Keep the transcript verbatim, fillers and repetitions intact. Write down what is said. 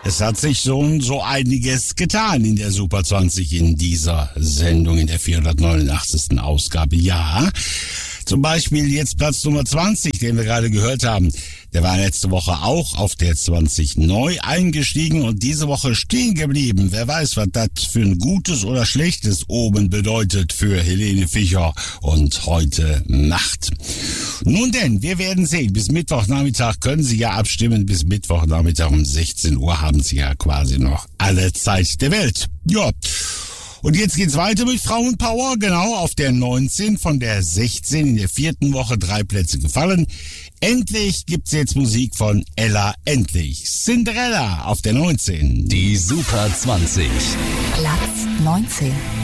Es hat sich so, so einiges getan in der Super zwanzig in dieser Sendung, in der vierhundertneunundachtzigsten Ausgabe. Ja, zum Beispiel jetzt Platz Nummer zwanzig, den wir gerade gehört haben. Der war letzte Woche auch auf der zwanzig neu eingestiegen und diese Woche stehen geblieben. Wer weiß, was das für ein gutes oder schlechtes oben bedeutet für Helene Fischer und heute Nacht. Nun denn, wir werden sehen. Bis Mittwochnachmittag können Sie ja abstimmen. Bis Mittwochnachmittag um sechzehn Uhr haben Sie ja quasi noch alle Zeit der Welt. Ja. Und jetzt geht's weiter mit Frauenpower, genau, auf der neunzehn, von der sechzehn in der vierten Woche drei Plätze gefallen. Endlich gibt's jetzt Musik von Ella Endlich. Cinderella auf der neunzehn. Die Super zwanzig. Platz neunzehn.